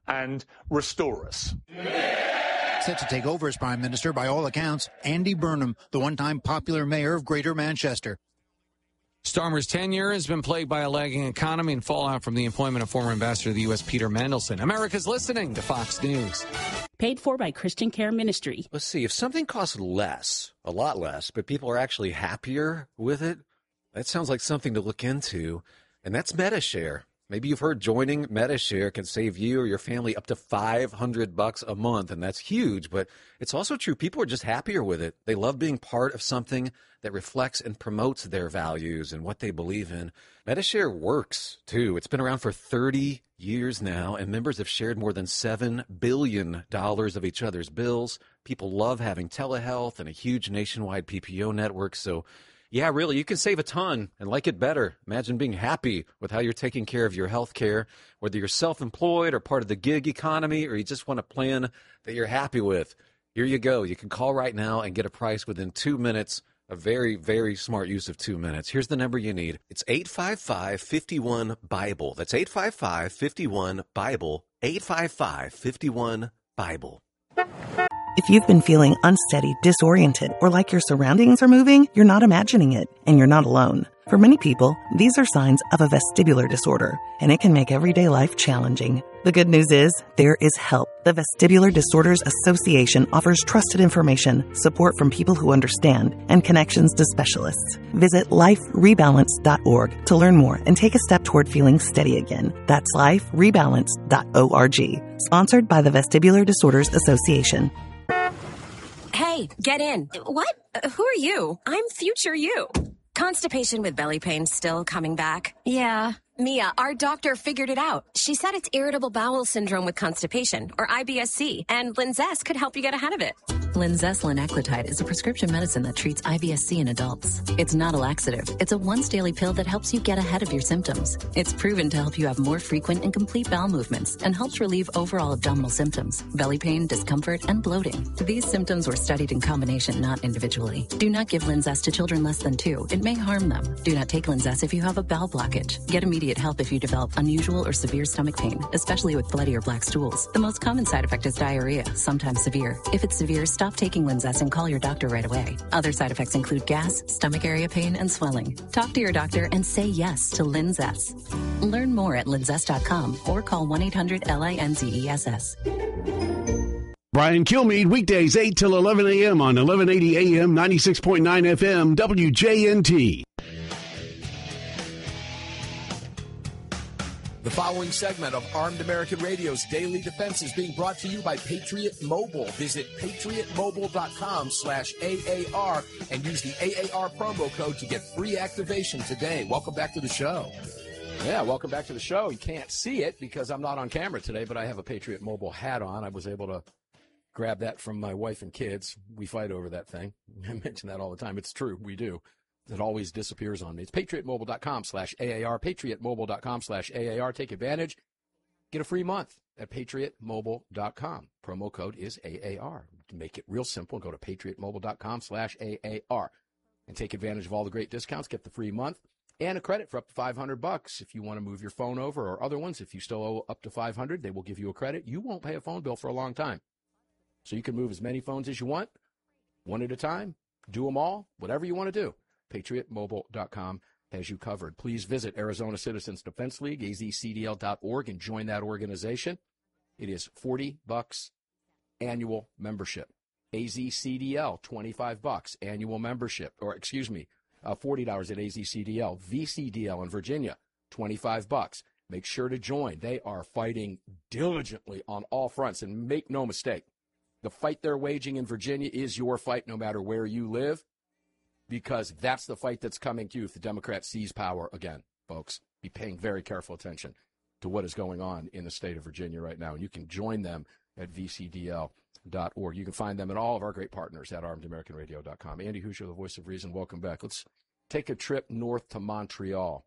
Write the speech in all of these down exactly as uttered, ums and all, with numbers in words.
and restore us. Set to take over as Prime Minister, by all accounts, Andy Burnham, the one-time popular mayor of Greater Manchester. Starmer's tenure has been plagued by a lagging economy and fallout from the employment of former ambassador to the U S Peter Mandelson. America's listening to Fox News. Paid for by Christian Care Ministry. Let's see, if something costs less, a lot less, but people are actually happier with it, that sounds like something to look into, and that's MediShare. Maybe you've heard joining MediShare can save you or your family up to five hundred bucks a month, and that's huge, but it's also true. People are just happier with it. They love being part of something that reflects and promotes their values and what they believe in. MediShare works, too. It's been around for thirty years now, and members have shared more than seven billion dollars of each other's bills. People love having telehealth and a huge nationwide P P O network, so yeah, really, you can save a ton and like it better. Imagine being happy with how you're taking care of your health care, whether you're self-employed or part of the gig economy, or you just want a plan that you're happy with. Here you go. You can call right now and get a price within two minutes. A very, very smart use of two minutes. Here's the number you need. It's eight five five, five one, BIBLE. That's eight five five, five one, BIBLE. eight five five, five one, BIBLE. If you've been feeling unsteady, disoriented, or like your surroundings are moving, you're not imagining it, and you're not alone. For many people, these are signs of a vestibular disorder, and it can make everyday life challenging. The good news is, there is help. The Vestibular Disorders Association offers trusted information, support from people who understand, and connections to specialists. Visit life rebalance dot org to learn more and take a step toward feeling steady again. That's life rebalance dot org. Sponsored by the Vestibular Disorders Association. Hey, get in. What? Uh, who are you? I'm future you. Constipation with belly pain still coming back? Yeah. Mia, our doctor figured it out. She said it's irritable bowel syndrome with constipation, or I B S C, and Linzess could help you get ahead of it. Linzess linaclotide is a prescription medicine that treats I B S C in adults. It's not a laxative. It's a once-daily pill that helps you get ahead of your symptoms. It's proven to help you have more frequent and complete bowel movements and helps relieve overall abdominal symptoms, belly pain, discomfort, and bloating. These symptoms were studied in combination, not individually. Do not give Linzess to children less than two. It may harm them. Do not take Linzess if you have a bowel blockage. Get immediate help if you develop unusual or severe stomach pain, especially with bloody or black stools. The most common side effect is diarrhea, sometimes severe. If it's severe, stop taking Linzess and call your doctor right away. Other side effects include gas, stomach area pain, and swelling. Talk to your doctor and say yes to Linzess. Learn more at linzess dot com or call one eight hundred L I N Z E S S. Brian Kilmeade, weekdays eight till eleven a.m. on eleven eighty A M, ninety-six point nine F M, W J N T. The following segment of Armed American Radio's Daily Defense is being brought to you by Patriot Mobile. Visit patriot mobile dot com slash A A R and use the A A R promo code to get free activation today. Welcome back to the show. Yeah, welcome back to the show. You can't see it because I'm not on camera today, but I have a Patriot Mobile hat on. I was able to grab that from my wife and kids. We fight over that thing. I mention that all the time. It's true. We do. It always disappears on me. It's patriot mobile dot com slash A A R, patriot mobile dot com slash A A R. Take advantage. Get a free month at patriot mobile dot com. Promo code is A A R. To make it real simple, go to patriot mobile dot com slash A A R and take advantage of all the great discounts. Get the free month and a credit for up to five hundred bucks. If you want to move your phone over, or other ones, if you still owe up to five hundred, they will give you a credit. You won't pay a phone bill for a long time. So you can move as many phones as you want, one at a time, do them all, whatever you want to do. patriot mobile dot com has you covered. Please visit Arizona Citizens Defense League, A Z C D L dot org, and join that organization. It is forty bucks annual membership. A Z C D L, twenty-five bucks annual membership, or excuse me, uh, forty dollars at A Z C D L. V C D L in Virginia, twenty-five bucks. Make sure to join. They are fighting diligently on all fronts, and make no mistake, the fight they're waging in Virginia is your fight no matter where you live, because that's the fight that's coming to you if the Democrats seize power again, folks. Be paying very careful attention to what is going on in the state of Virginia right now. And you can join them at V C D L dot org. You can find them and all of our great partners at armed american radio dot com. Andy Hoosier, the voice of reason, welcome back. Let's take a trip north to Montreal.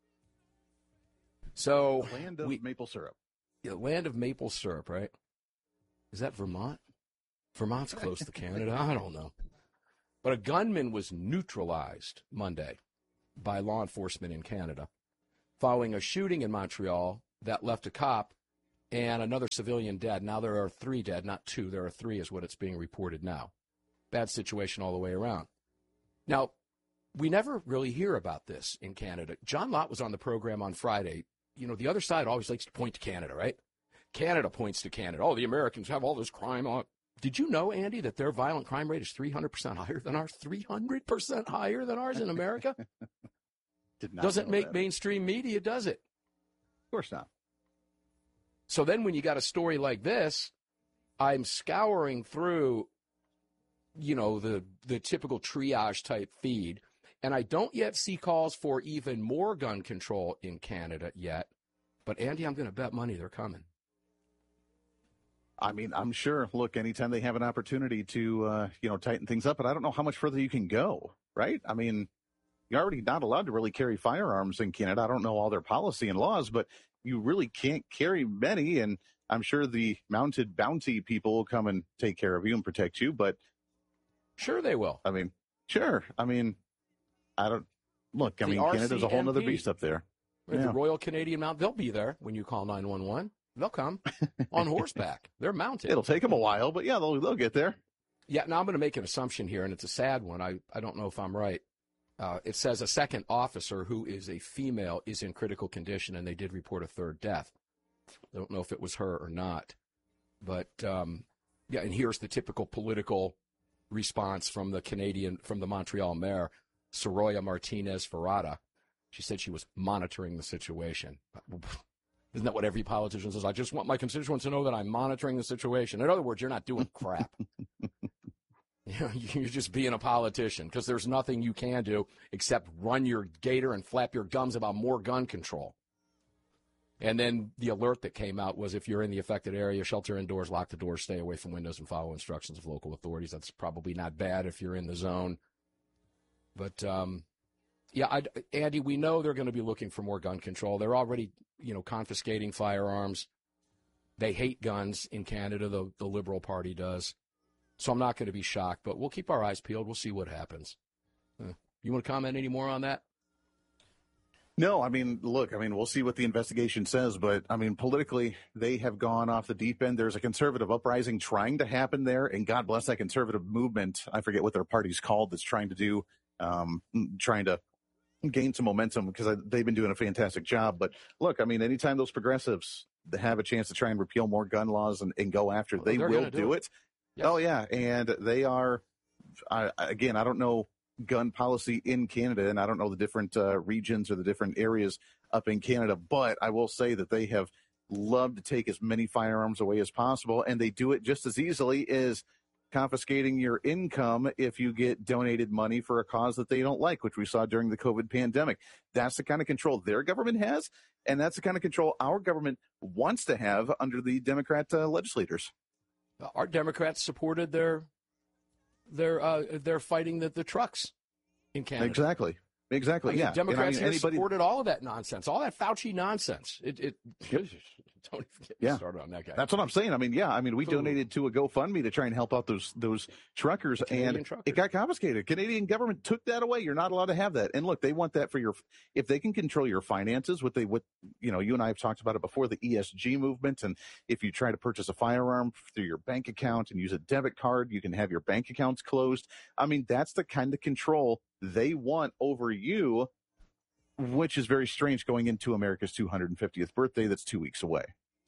So, the land of we, maple syrup. Yeah, land of maple syrup, right? Is that Vermont? Vermont's close to Canada. I don't know. But a gunman was neutralized Monday by law enforcement in Canada following a shooting in Montreal that left a cop and another civilian dead. Now there are three dead, not two. There are three is what it's being reported now. Bad situation all the way around. Now, we never really hear about this in Canada. John Lott was on the program on Friday. You know, the other side always likes to point to Canada, right? Canada points to Canada. Oh, the Americans have all this crime on. Did you know, Andy, that their violent crime rate is three hundred percent higher than ours? three hundred percent higher than ours in America? Did not Doesn't make that. mainstream media, does it? Of course not. So then when you got a story like this, I'm scouring through, you know, the, the typical triage type feed, and I don't yet see calls for even more gun control in Canada yet. But, Andy, I'm going to bet money they're coming. I mean, I'm sure, look, anytime they have an opportunity to, uh, you know, tighten things up, but I don't know how much further you can go, right? I mean, you're already not allowed to really carry firearms in Canada. I don't know all their policy and laws, but you really can't carry many, and I'm sure the mounted bounty people will come and take care of you and protect you, but... Sure they will. I mean, sure. I mean, I don't... Look, I The mean, Canada's a whole other R C M P, beast up there. The Yeah. Royal Canadian Mount, they'll be there when you call nine one one. They'll come on horseback. They're mounted. It'll take them a while, but yeah, they'll, they'll get there. Yeah, now I'm going to make an assumption here, and it's a sad one. I, I don't know if I'm right. Uh, it says a second officer who is a female is in critical condition, and they did report a third death. I don't know if it was her or not. But, um, yeah, and here's the typical political response from the Canadian, from the Montreal mayor, Soraya Martinez Ferrada. She said she was monitoring the situation. Isn't that what every politician says? I just want my constituents to know that I'm monitoring the situation. In other words, you're not doing crap. You know, you're just being a politician because there's nothing you can do except run your gator and flap your gums about more gun control. And then the alert that came out was if you're in the affected area, shelter indoors, lock the doors, stay away from windows, and follow instructions of local authorities. That's probably not bad if you're in the zone. But, um, yeah, I, Andy, we know they're going to be looking for more gun control. They're already, you know, confiscating firearms. They hate guns in Canada, the, the Liberal Party does. So I'm not going to be shocked, but we'll keep our eyes peeled. We'll see what happens. Uh, you want to comment any more on that? No, I mean, look, I mean, we'll see what the investigation says, but I mean, politically, they have gone off the deep end. There's a conservative uprising trying to happen there, and God bless that conservative movement. I forget what their party's called that's trying to do, um, trying to gain some momentum because they've been doing a fantastic job. But look, I mean, anytime those progressives have a chance to try and repeal more gun laws and, and go after, Well, they they're will gonna do, do it. it. Yes. Oh, yeah, and they are, I, again, I don't know gun policy in Canada, and I don't know the different uh, regions or the different areas up in Canada, but I will say that they have loved to take as many firearms away as possible, and they do it just as easily as confiscating your income if you get donated money for a cause that they don't like, which we saw during the COVID pandemic. That's the kind of control their government has, and that's the kind of control our government wants to have under the Democrat uh, legislators. Our Democrats supported their their uh, their fighting the, the trucks in Canada. Exactly. Exactly. I mean, yeah. Democrats And I mean, here anybody... supported all of that nonsense, all that Fauci nonsense. It, it Yep. don't even get Yeah. started on that guy. That's what I'm saying. I mean, yeah, I mean, we Ooh. donated to a GoFundMe to try and help out those those truckers, Canadian and truckers. it got confiscated. Canadian government took that away. You're not allowed to have that. And look, they want that for your, if they can control your finances, what they, what, you know, you and I have talked about it before, the E S G movement. And if you try to purchase a firearm through your bank account and use a debit card, you can have your bank accounts closed. I mean, that's the kind of control they want over you, which is very strange going into America's two hundred fiftieth birthday that's two weeks away.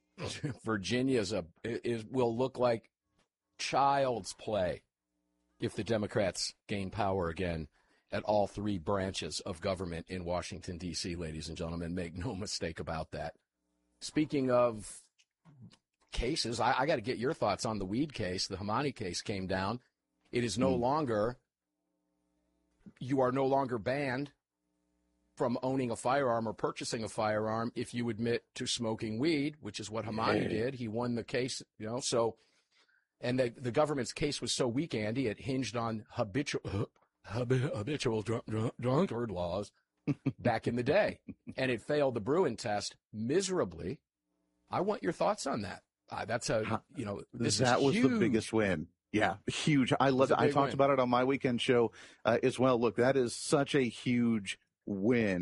Virginia's a is will look like child's play if the Democrats gain power again at all three branches of government in Washington, D C, ladies and gentlemen. Make no mistake about that. Speaking of cases, I, I got to get your thoughts on the weed case. The Hamani case came down. It is no Mm. longer, you are no longer banned from owning a firearm or purchasing a firearm if you admit to smoking weed, which is what Hamani did. He won the case, you know, so, and the, the government's case was so weak, Andy, it hinged on habitual, habitual drunk, drunk, drunkard laws back in the day, and it failed the Bruin test miserably. I want your thoughts on that. Uh, that's a, you know, this that is was huge. the biggest win. Yeah, huge. I love It's a it. I big talked win. about it on my weekend show uh, as well. Look, that is such a huge win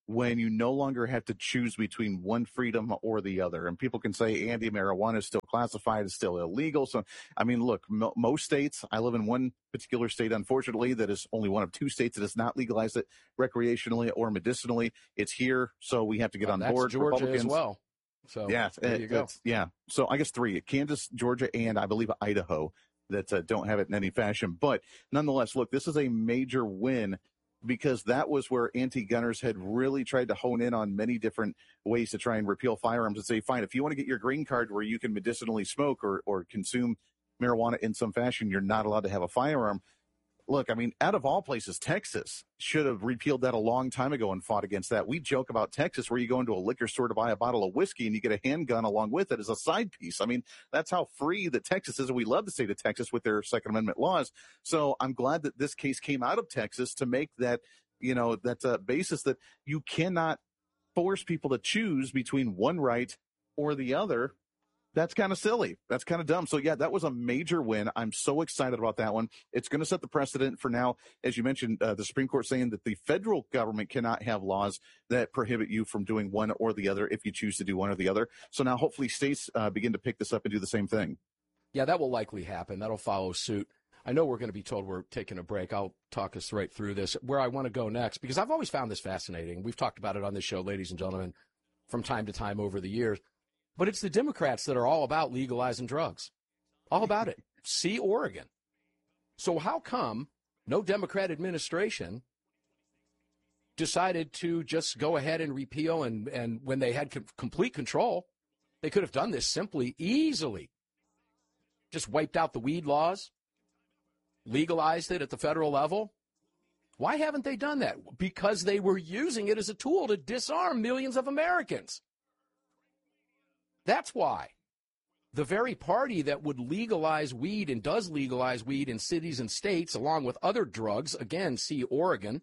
when you no longer have to choose between one freedom or the other. And people can say, Andy, marijuana is still classified as still illegal. So, I mean, look, mo- most states, I live in one particular state, unfortunately, that is only one of two states that has not legalized it recreationally or medicinally. It's here, so we have to get well, on that's board. Georgia Republicans. as well. So yeah, there it, you go. Yeah. So I guess three, Kansas, Georgia, and I believe Idaho that uh, don't have it in any fashion. But nonetheless, look, this is a major win because that was where anti-gunners had really tried to hone in on many different ways to try and repeal firearms and say, fine, if you want to get your green card where you can medicinally smoke or, or consume marijuana in some fashion, you're not allowed to have a firearm. Look, I mean, out of all places, Texas should have repealed that a long time ago and fought against that. We joke about Texas where you go into a liquor store to buy a bottle of whiskey and you get a handgun along with it as a side piece. I mean, that's how free that Texas is. And we love the state of Texas with their Second Amendment laws. So I'm glad that this case came out of Texas to make that, you know, that uh, basis that you cannot force people to choose between one right or the other. That's kind of silly. That's kind of dumb. So, yeah, that was a major win. I'm so excited about that one. It's going to set the precedent for now. As you mentioned, uh, the Supreme Court saying that the federal government cannot have laws that prohibit you from doing one or the other if you choose to do one or the other. So now hopefully states uh, begin to pick this up and do the same thing. Yeah, that will likely happen. That'll follow suit. I know we're going to be told we're taking a break. I'll talk us right through this, where I want to go next, because I've always found this fascinating. We've talked about it on this show, ladies and gentlemen, from time to time over the years. But it's the Democrats that are all about legalizing drugs. All about it. See Oregon. So how come no Democrat administration decided to just go ahead and repeal, and, and when they had com- complete control, they could have done this simply, easily. Just wiped out the weed laws, legalized it at the federal level. Why haven't they done that? Because they were using it as a tool to disarm millions of Americans. That's why. The very party that would legalize weed and does legalize weed in cities and states along with other drugs, again, see Oregon,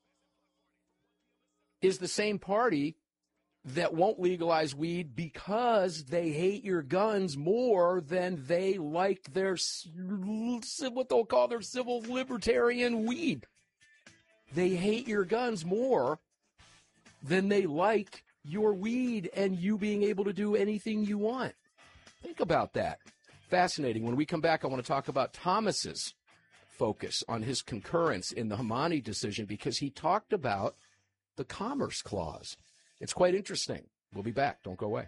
is the same party that won't legalize weed because they hate your guns more than they like their, what they'll call their civil libertarian weed. They hate your guns more than they like your weed and you being able to do anything you want. Think about that. Fascinating. When we come back, I want to talk about Thomas's focus on his concurrence in the Hamani decision because he talked about the Commerce Clause. It's quite interesting. We'll be back. Don't go away.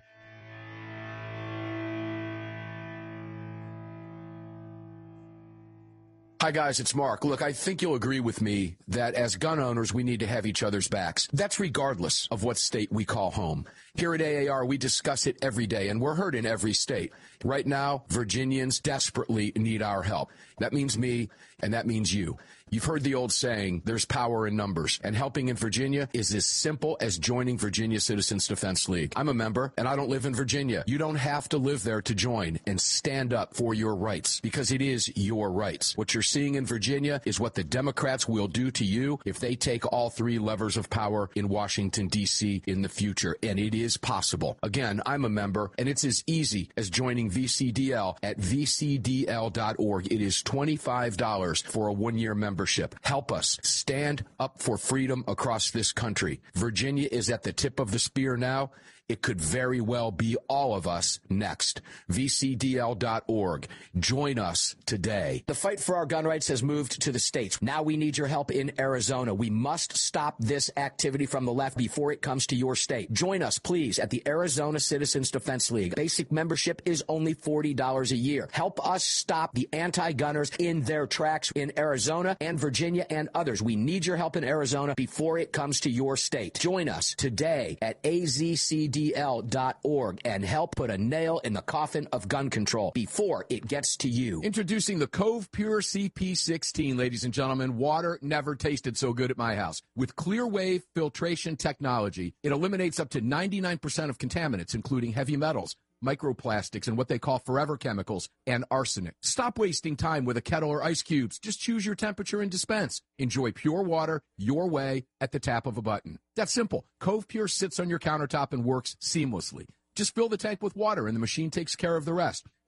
Hi, guys, it's Mark. Look, I think you'll agree with me that as gun owners, we need to have each other's backs. That's regardless of what state we call home. Here at A A R, we discuss it every day, and we're heard in every state. Right now, Virginians desperately need our help. That means me, and that means you. You've heard the old saying, there's power in numbers, and helping in Virginia is as simple as joining Virginia Citizens Defense League. I'm a member, and I don't live in Virginia. You don't have to live there to join and stand up for your rights, because it is your rights. What you're seeing in Virginia is what the Democrats will do to you if they take all three levers of power in Washington, D C in the future, and it is possible. Again, I'm a member, and it's as easy as joining V C D L at V C D L dot org. It is twenty-five dollars for a one-year membership. Help us stand up for freedom across this country. Virginia is at the tip of the spear now. It could very well be all of us next. V C D L dot org. Join us today. The fight for our gun rights has moved to the states. Now we need your help in Arizona. We must stop this activity from the left before it comes to your state. Join us, please, at the Arizona Citizens Defense League. Basic membership is only forty dollars a year. Help us stop the anti-gunners in their tracks in Arizona and Virginia and others. We need your help in Arizona before it comes to your state. Join us today at A Z C D L dot org and help put a nail in the coffin of gun control before it gets to you. Introducing the Cove Pure C P sixteen, ladies and gentlemen. Water never tasted so good at my house. With clear wave filtration technology, it eliminates up to ninety-nine percent of contaminants, including heavy metals, microplastics, and what they call forever chemicals, and arsenic. Stop wasting time with a kettle or ice cubes. Just choose your temperature and dispense. Enjoy pure water your way at the tap of a button. That's simple. Cove Pure sits on your countertop and works seamlessly. Just fill the tank with water and the machine takes care of the rest.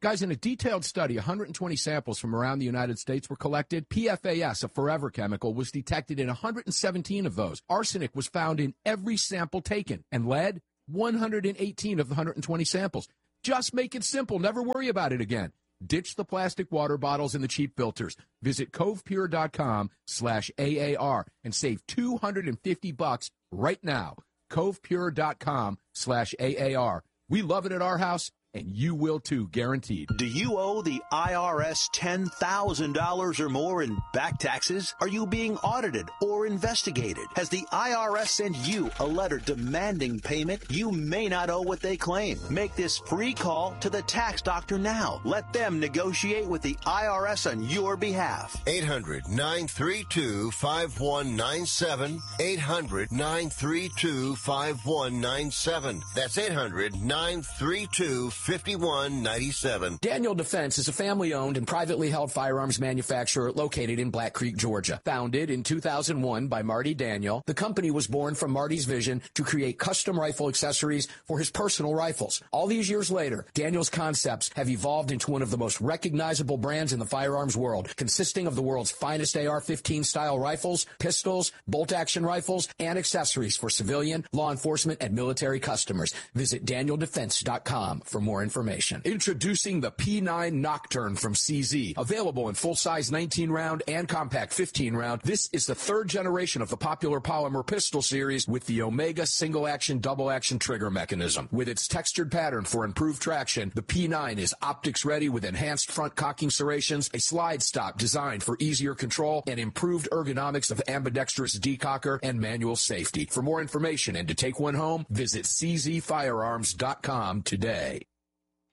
Guys, in a detailed study, one hundred twenty samples from around the United States were collected. P F A S, a forever chemical, was detected in one hundred seventeen of those. Arsenic was found in every sample taken, and lead, one hundred eighteen of the one hundred twenty samples. Just make it simple. Never worry about it again. Ditch the plastic water bottles and the cheap filters. Visit covepure.com slash AAR and save two hundred fifty bucks right now. covepure.com slash AAR. We love it at our house, and you will too, guaranteed. Do you owe the I R S ten thousand dollars or more in back taxes? Are you being audited or investigated? Has the I R S sent you a letter demanding payment? You may not owe what they claim. Make this free call to the tax doctor now. Let them negotiate with the I R S on your behalf. eight hundred nine three two five one nine seven. eight hundred nine three two five one nine seven. That's eight hundred nine three two fifty-one ninety-seven. Daniel Defense is a family-owned and privately held firearms manufacturer located in Black Creek, Georgia. Founded in two thousand one by Marty Daniel, the company was born from Marty's vision to create custom rifle accessories for his personal rifles. All these years later, Daniel's concepts have evolved into one of the most recognizable brands in the firearms world, consisting of the world's finest A R fifteen style rifles, pistols, bolt-action rifles, and accessories for civilian, law enforcement, and military customers. Visit daniel defense dot com for more information. Introducing the P nine Nocturne from C Z. Available in full-size nineteen round and compact fifteen round, this is the third generation of the popular polymer pistol series with the Omega single-action, double-action trigger mechanism. With its textured pattern for improved traction, the P nine is optics-ready with enhanced front cocking serrations, a slide stop designed for easier control, and improved ergonomics of ambidextrous decocker and manual safety. For more information and to take one home, visit c z firearms dot com today.